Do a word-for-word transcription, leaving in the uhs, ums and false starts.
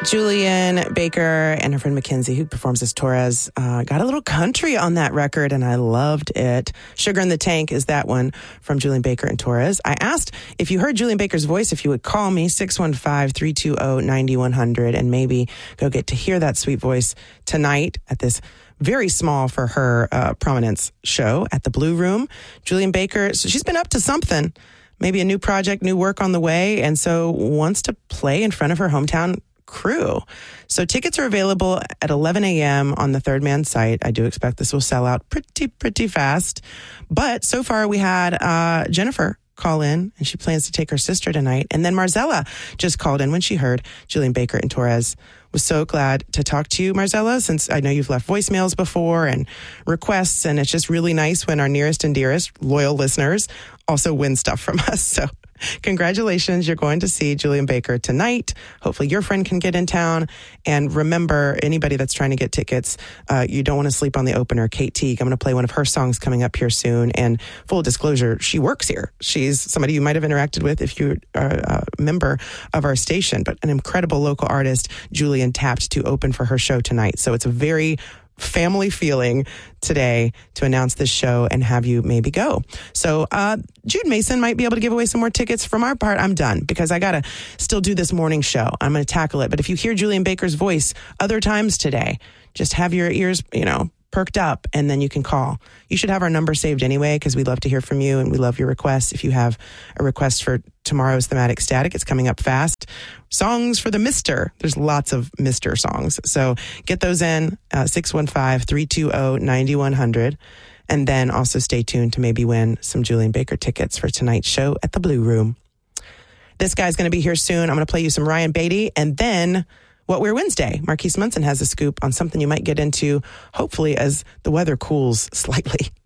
Julian Baker and her friend Mackenzie, who performs as Torres, uh, got a little country on that record, and I loved it. Sugar in the Tank is that one from Julian Baker and Torres. I asked if you heard Julian Baker's voice, if you would call me, six one five, three two zero, nine one zero zero, and maybe go get to hear that sweet voice tonight at this very small for her uh, prominence show at the Blue Room. Julian Baker, so she's been up to something. Maybe a new project, new work on the way, and so wants to play in front of her hometown crew. So tickets are available at eleven a.m. on the Third Man site. I do expect this will sell out pretty, pretty fast. But so far we had uh, Jennifer call in, and she plans to take her sister tonight. And then Marzella just called in when she heard Julian Baker and Torres. Was so glad to talk to you, Marzella, since I know you've left voicemails before and requests, and it's just really nice when our nearest and dearest loyal listeners also win stuff from us. So congratulations. You're going to see Julian Baker tonight. Hopefully your friend can get in town. And remember, anybody that's trying to get tickets, uh, you don't want to sleep on the opener. Kate Teague, I'm going to play one of her songs coming up here soon. And full disclosure, she works here. She's somebody you might have interacted with if you are a member of our station, but an incredible local artist, Julian, tapped to open for her show tonight. So it's a very family feeling today to announce this show and have you maybe go. So uh, Jude Mason might be able to give away some more tickets. From our part, I'm done because I got to still do this morning show. I'm going to tackle it. But if you hear Julian Baker's voice other times today, just have your ears, you know, perked up, and then you can call. You should have our number saved anyway, because we love to hear from you and we love your requests. If you have a request for tomorrow's Thematic Static, it's coming up fast. Songs for the Mister. There's lots of Mister songs. So get those in, uh, six one five, three two zero, nine one zero zero. And then also stay tuned to maybe win some Julian Baker tickets for tonight's show at the Blue Room. This guy's going to be here soon. I'm going to play you some Ryan Beatty, and then What We're Wednesday. Marquise Munson has a scoop on something you might get into, hopefully, as the weather cools slightly.